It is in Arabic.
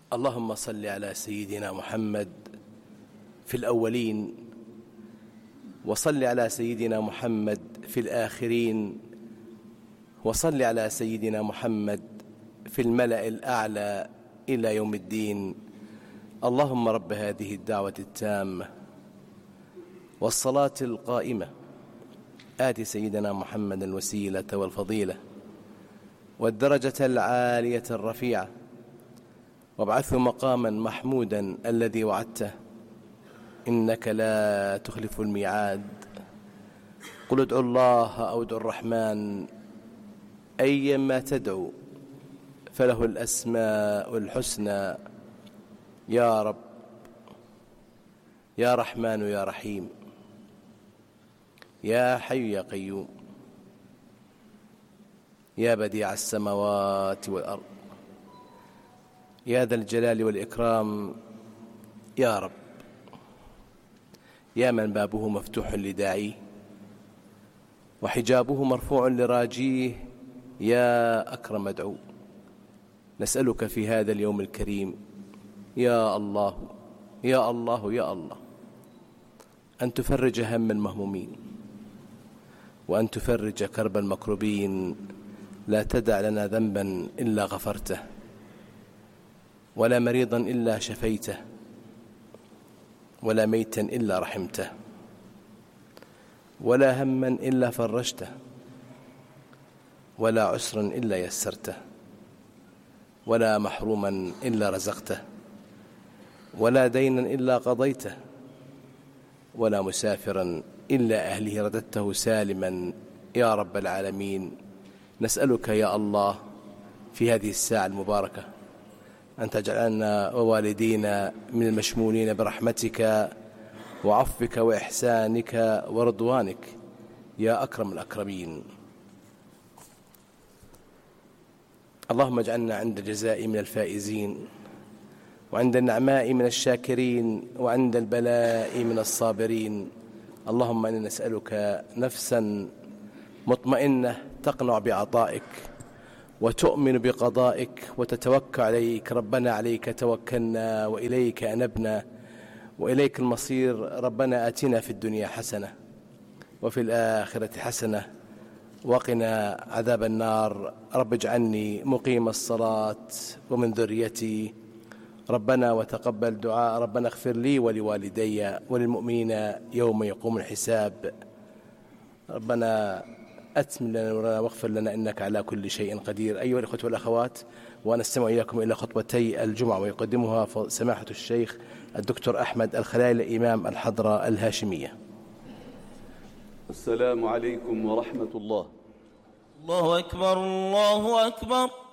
اللهم صل على سيدنا محمد في الأولين، وصل على سيدنا محمد في الآخرين، وصل على سيدنا محمد في الملأ الأعلى إلى يوم الدين. اللهم رب هذه الدعوة التامة والصلاة القائمة آت سيدنا محمد الوسيلة والفضيلة والدرجة العالية الرفيعة، وابعثه مقاما محمودا الذي وعدته، إنك لا تخلف الميعاد. قل ادعوا الله أو ادعوا الرحمن أيما تدعو فله الأسماء الحسنى. يا رب، يا رحمن يا رحيم، يا حي يا قيوم، يا بديع السماوات والأرض، يا ذا الجلال والإكرام. يا رب، يا من بابه مفتوح لداعيه وحجابه مرفوع لراجيه، يا أكرم مدعو، نسألك في هذا اليوم الكريم يا الله يا الله يا الله أن تفرج هم المهمومين، وأن تفرج كرب المكروبين. لا تدع لنا ذنبا إلا غفرته، ولا مريضا إلا شفيته، ولا ميتا إلا رحمته، ولا هما إلا فرجته، ولا عسرا إلا يسرته، ولا محروما إلا رزقته، ولا دينا إلا قضيته، ولا مسافرا إلا أهله رددته سالما يا رب العالمين. نسألك يا الله في هذه الساعة المباركة أن تجعلنا ووالدينا من المشمولين برحمتك وعفوك وإحسانك ورضوانك يا أكرم الأكرمين. اللهم اجعلنا عند الجزاء من الفائزين، وعند النعماء من الشاكرين، وعند البلاء من الصابرين. اللهم إنا نسألك نفسا مطمئنة تقنع بعطائك وتؤمن بقضائك وتتوكل عليك. ربنا عليك توكلنا وإليك أنبنا وإليك المصير. ربنا آتنا في الدنيا حسنة وفي الآخرة حسنة وقنا عذاب النار. رب اجعلني مقيم الصلاة ومن ذريتي. ربنا وتقبل دعاء. ربنا اغفر لي ولوالدي وللمؤمنين يوم يقوم الحساب. ربنا أتم لنا نورنا واغفر لنا إنك على كل شيء قدير. أيها الأخوة والأخوات، ونستمع إياكم إلى خطبتي الجمعة ويقدمها سماحة الشيخ الدكتور أحمد الخلائل إمام الحضرة الهاشمية. السلام عليكم ورحمة الله. الله أكبر الله أكبر.